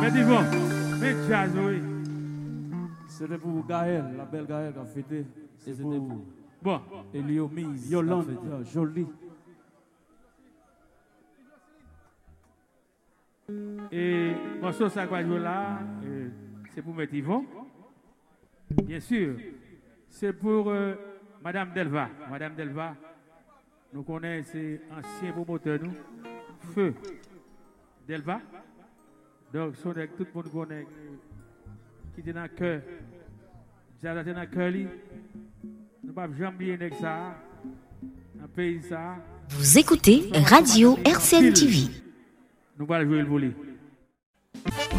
Mais dis-moi, mais jazz, oui. C'était pour Gaël, la belle Gaël qui a fêté. Et c'était pour Bon, Eliomise, Yolande, jolie. et morceau ça va jouer là, c'est pour mettre Yvon. Bien sûr, c'est pour Madame Delva. Madame Delva, nous connaissons, c'est ancien promoteur, nous. Feu Delva. Donc, tout le monde connaît qui est dans le cœur. J'ai dans le cœur, nous ne pouvons jamais oublier ça. Dans le pays, ça. Vous écoutez Radio RCN TV. Nous allons jouer le volet.